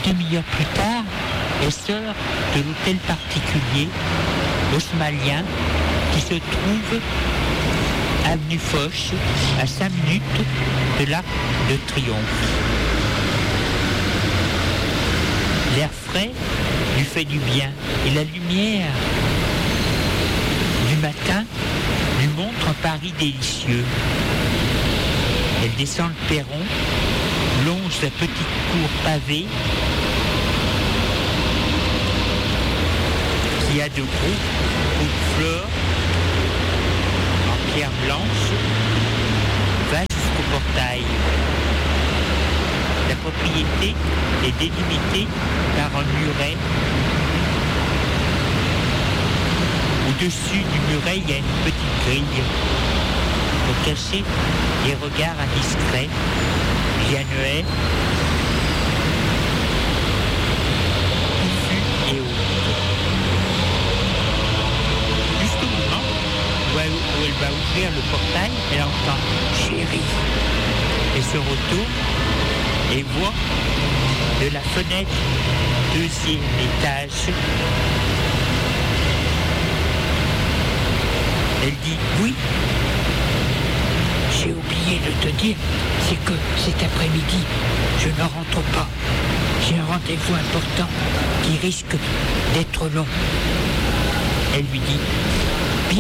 demi-heure plus tard, elle sort de l'hôtel particulier haussmannien qui se trouve avenue Foch, à 5 minutes de l'Arc de Triomphe. L'air frais lui fait du bien et la lumière du matin lui montre un Paris délicieux. Elle descend le perron, longe la petite cour pavée qui a de gros pots de fleurs en pierre blanche, va jusqu'au portail. La propriété est délimitée par un muret. Au-dessus du muret, il y a une petite grille pour cacher les regards indiscrets. Il y a une haie touffue et haute. Jusqu'au moment où elle va ouvrir le portail, elle entend « Chérie ». Elle se retourne et voit de la fenêtre du 2e étage. Elle dit « Oui, j'ai oublié de te dire, c'est que cet après-midi, je ne rentre pas. J'ai un rendez-vous important qui risque d'être long. » Elle lui dit « Bien. »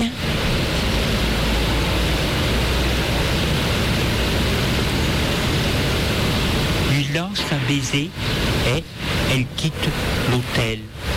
Lui lance un baiser et elle quitte l'hôtel.